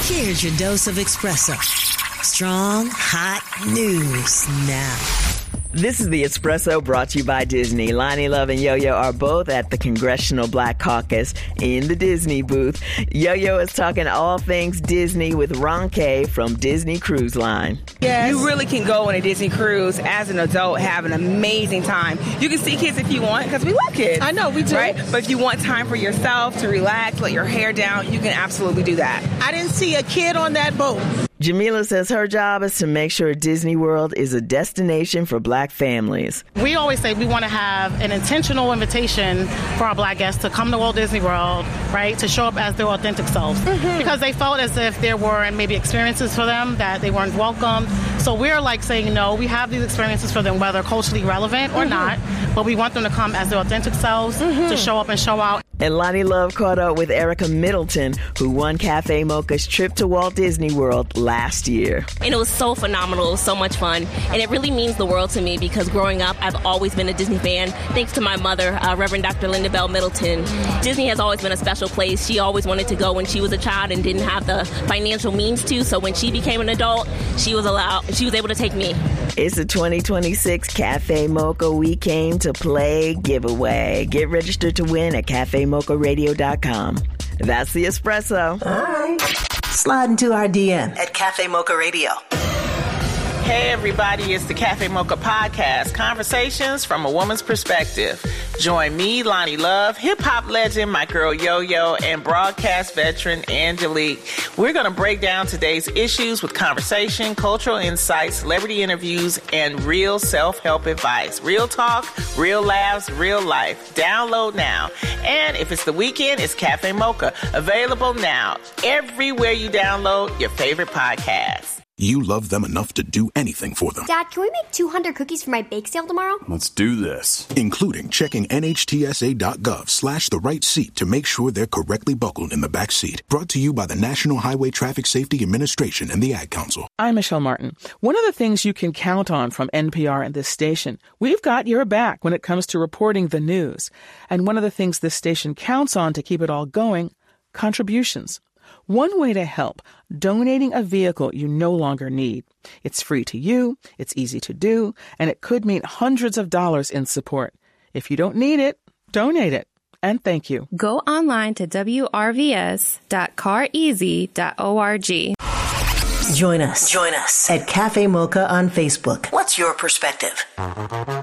Here's your dose of espresso. Strong, hot news now. This is the Espresso brought to you by Disney. Lonnie Love and Yo-Yo are both at the Congressional Black Caucus in the Disney booth. Yo-Yo is talking all things Disney with Ronke from Disney Cruise Line. Yes. You really can go on a Disney cruise as an adult, have an amazing time. You can see kids if you want, because we love kids. I know, we do. Right? But if you want time for yourself to relax, let your hair down, you can absolutely do that. I didn't see a kid on that boat. Jamila says her job is to make sure Disney World is a destination for Black families. We always say we want to have an intentional invitation for our Black guests to come to Walt Disney World, right, to show up as their authentic selves. Mm-hmm. Because they felt as if there were maybe experiences for them that they weren't welcomed. So we're like saying, no, we have these experiences for them, whether culturally relevant or not, but we want them to come as their authentic selves, to show up and show out. And Lonnie Love caught up with Erica Middleton, who won Cafe Mocha's trip to Walt Disney World last year. And it was so phenomenal. It was so much fun. And it really means the world to me because growing up, I've always been a Disney fan. Thanks to my mother, Reverend Dr. Linda Bell Middleton. Disney has always been a special place. She always wanted to go when she was a child and didn't have the financial means to. So when she became an adult, she was able to take me. It's the 2026 Cafe Mocha We Came to Play giveaway. Get registered to win at cafemocharadio.com. That's the Espresso. All right. Slide into our DM at Cafe Mocha Radio. Hey everybody, it's the Cafe Mocha Podcast, conversations from a woman's perspective. Join me, Lonnie Love, hip-hop legend, my girl Yo-Yo, and broadcast veteran Angelique. We're going to break down today's issues with conversation, cultural insights, celebrity interviews, and real self-help advice. Real talk, real laughs, real life. Download now. And if it's the weekend, it's Cafe Mocha. Available now everywhere you download your favorite podcasts. You love them enough to do anything for them. Dad, can we make 200 cookies for my bake sale tomorrow? Let's do this. Including checking NHTSA.gov/the right seat to make sure they're correctly buckled in the back seat. Brought to you by the National Highway Traffic Safety Administration and the Ad Council. I'm Michelle Martin. One of the things you can count on from NPR and this station, we've got your back when it comes to reporting the news. And one of the things this station counts on to keep it all going, contributions. One way to help, donating a vehicle you no longer need. It's free to you, it's easy to do, and it could mean hundreds of dollars in support. If you don't need it, donate it. And thank you. Go online to wrvs.careasy.org. Join us at Cafe Mocha on Facebook. What's your perspective?